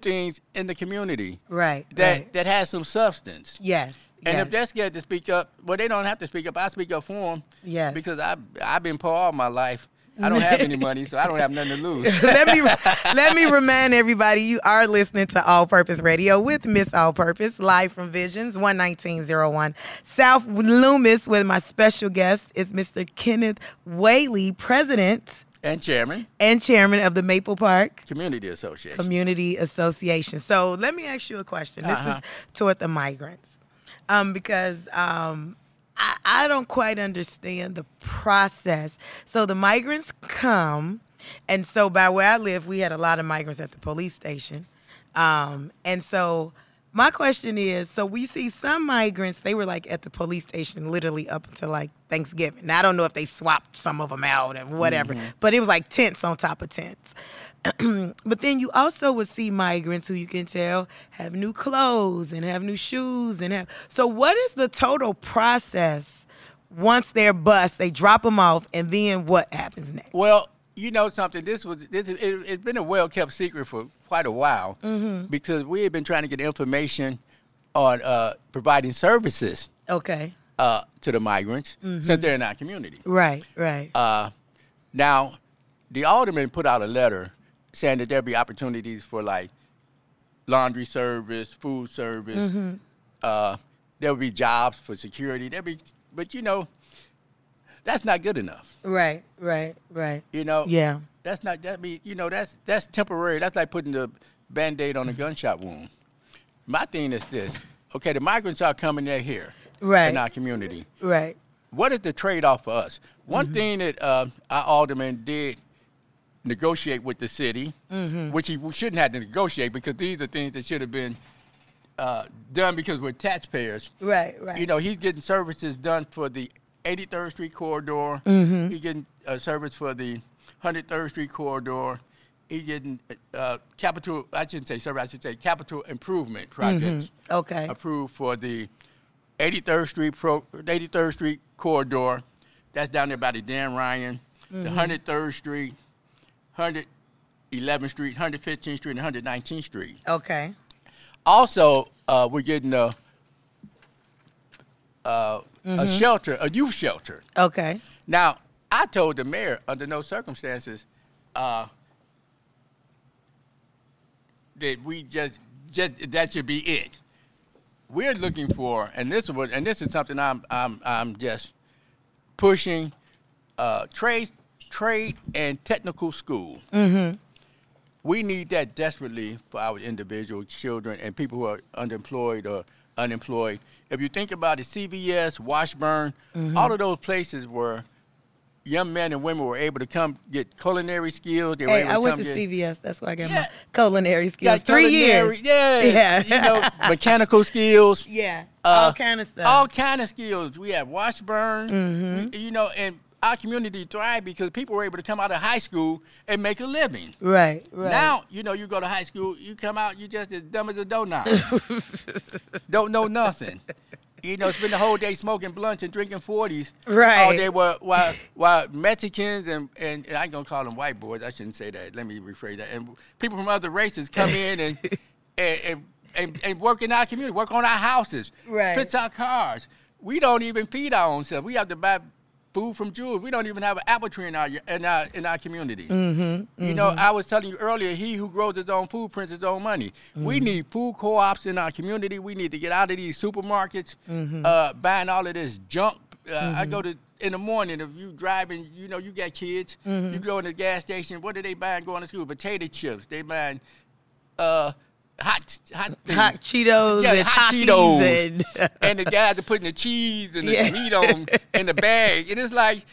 things in the community. Right. That has some substance. Yes. And yes. if they're scared to speak up, well, they don't have to speak up. I speak up for them. Yes. Because I've been poor all my life. I don't have any money, so I don't have nothing to lose. let me remind everybody, you are listening to All Purpose Radio with Miss All Purpose, live from Visions, 11901 South Loomis, with my special guest is Mr. Kenneth Whaley, President and Chairman of the Maple Park Community Association. So let me ask you a question. This is toward the migrants, because I don't quite understand the process. So the migrants come, and so by where I live, we had a lot of migrants at the police station. And so my question is, so we see some migrants, they were like at the police station literally up until like Thanksgiving. Now, I don't know if they swapped some of them out or whatever, but it was like tents on top of tents. But then you also would see migrants who you can tell have new clothes and have new shoes so what is the total process once they're bused? They drop them off, and then what happens next? Well, you know something. It's been a well kept secret for quite a while because we have been trying to get information on providing services. Okay. To the migrants since they're in our community. Right. Now, the alderman put out a letter saying that there'll be opportunities for like laundry service, food service. There'll be jobs for security. But you know, that's not good enough. Right. You know. Yeah. That's temporary. That's like putting the Band-Aid on a gunshot wound. My thing is this. Okay, the migrants are coming. They're here. Right. In our community. Right. What is the trade-off for us? One thing that our alderman did negotiate with the city, which he shouldn't have to negotiate because these are things that should have been done because we're taxpayers. Right. You know, he's getting services done for the 83rd Street corridor. He's getting service for the 103rd Street corridor. He's getting capital improvement projects. Okay. Approved for the 83rd Street corridor. That's down there by the Dan Ryan. The 103rd Street, 111th Street, 115th Street, and 119th Street. Okay. Also, we're getting a shelter, a youth shelter. Okay. Now, I told the mayor under no circumstances that we just that should be it. We're looking for, and this is something I'm just pushing, trade and technical school. We need that desperately for our individual children and people who are underemployed or unemployed. If you think about it, CVS, Washburn, all of those places where young men and women were able to come get culinary skills. They were able to I went to get, CVS. That's why I got my culinary skills. Yeah, 3 years. Yeah. You know, mechanical skills. Yeah. All kind of stuff. All kind of skills. We have Washburn. You know, and our community thrived because people were able to come out of high school and make a living. Right. Now, you know, you go to high school, you come out, you just as dumb as a doughnut. Don't know nothing. You know, spend the whole day smoking blunts and drinking 40s. Right. All day while Mexicans and I ain't going to call them white boys. I shouldn't say that. Let me rephrase that. And people from other races come in and work in our community, work on our houses, fix our cars. We don't even feed our own self. We have to buy food from Jews. We don't even have an apple tree in our community. You know, I was telling you earlier, he who grows his own food prints his own money. We need food co-ops in our community. We need to get out of these supermarkets, buying all of this junk. I go to, in the morning, if you driving, you know, you got kids, you go in the gas station, what are they buying going to school? Potato chips. They buying hot Cheetos and hot Takis Cheetos. And the guys are putting the cheese and the meat on in the bag. And it's like,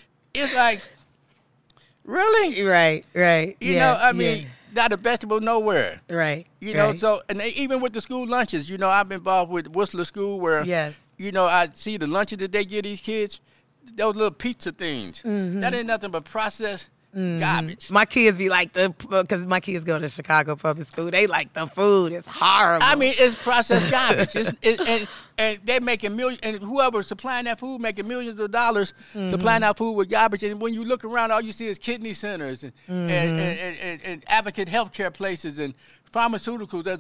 really? Right. You know, I mean, not a vegetable nowhere. Right. You know, so, and even with the school lunches, you know, I'm involved with Whistler School where, you know, I see the lunches that they give these kids, those little pizza things. That ain't nothing but processed garbage. My kids be like because my kids go to Chicago public school. They like the food. It's horrible. I mean, it's processed garbage. And they're making millions, and whoever's supplying that food making millions of dollars supplying that food with garbage. And when you look around, all you see is kidney centers and advocate healthcare places and pharmaceuticals. There's